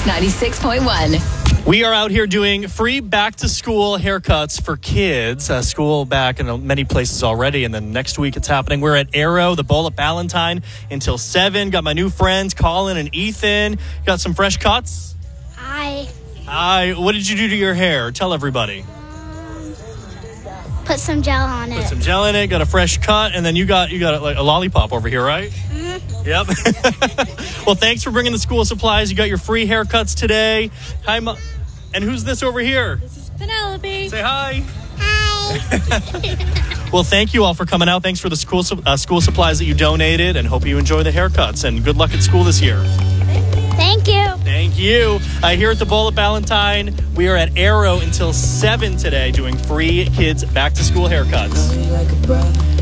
96.1. We are out here doing free back-to-school haircuts for kids. School back in many places already, and then next week it's happening. We're at Arrow, the Bowl at Ballantyne, until 7. Got my new friends, Colin and Ethan. Got some fresh cuts? Hi. Hi. What did you do to your hair? Tell everybody. Put some gel on it. Put some gel in it, got a fresh cut, and then you got like a lollipop over here, right? Mm-hmm. Yep. Well, thanks for bringing the school supplies. You got your free haircuts today. Hi, and who's this over here? This is Penelope. Say hi. Hi. Well, thank you all for coming out. Thanks for the school supplies that you donated, and hope you enjoy the haircuts. And good luck at school this year. Thank you. Thank you. Here at the Bowl at Ballantyne, we are at Arrow until 7 today doing free kids back-to-school haircuts.